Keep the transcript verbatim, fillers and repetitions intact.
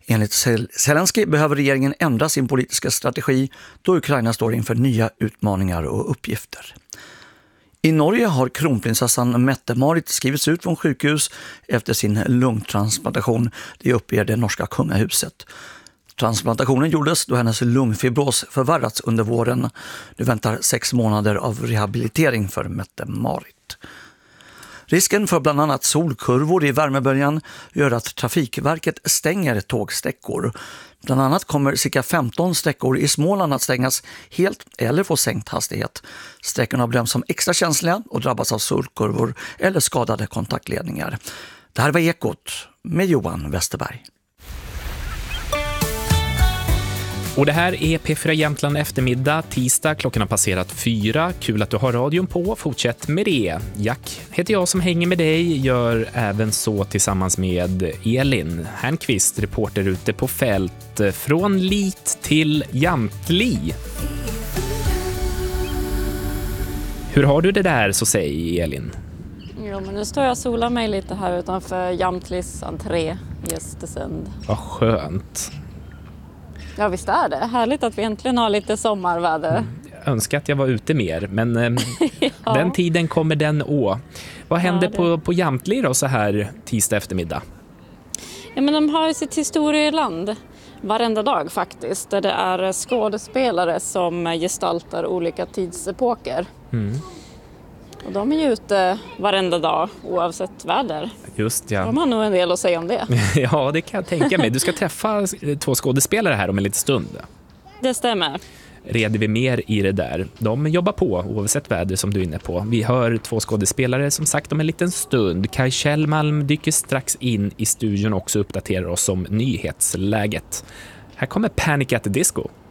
Enligt Zelensky behöver regeringen ändra sin politiska strategi då Ukraina står inför nya utmaningar och uppgifter. I Norge har kronprinsessan Mette-Marit skrivits ut från sjukhus efter sin lungtransplantation. Det uppger det norska kungahuset. Transplantationen gjordes då hennes lungfibros förvärrats under våren. Nu väntar sex månader av rehabilitering för Mette-Marit. Risken för bland annat solkurvor i värmeböljan gör att Trafikverket stänger tågsträckor. Bland annat kommer cirka femton sträckor i Småland att stängas helt eller få sänkt hastighet. Sträckorna bedöms som extra känsliga och drabbas av solkurvor eller skadade kontaktledningar. Det här var Ekot med Johan Westerberg. Och det här är P fyra Jämtland eftermiddag, tisdag, klockan har passerat fyra. Kul att du har radion på, fortsätt med det. Jack heter jag som hänger med dig, gör även så tillsammans med Elin Hernqvist, reporter ute på fält från Lit till Jamtli. Hur har du det där, så säg Elin? Jo, men nu står jag och solar mig lite här utanför Jamtlis entré i Östersund. Vad skönt. Ja, visst är det. Härligt att vi äntligen har lite sommarväder. Mm. Jag önskar att jag var ute mer, men eh, ja. Den tiden kommer den å. Vad händer ja, det... på, på Jamtli då så här tisdag eftermiddag? Ja, men de har ju sitt historieland varenda dag faktiskt. Där det är skådespelare som gestaltar olika tidsepoker. Mm. Och de är ju ute varenda dag oavsett väder. Just ja. De har nog en del att säga om det. Ja, det kan jag tänka mig. Du ska träffa två skådespelare här om en liten stund. Det stämmer. Reder vi mer i det där. De jobbar på oavsett väder som du är inne på. Vi hör två skådespelare som sagt om en liten stund. Kai Kjellmalm dyker strax in i studion också och uppdaterar oss om nyhetsläget. Här kommer Panic at the Disco.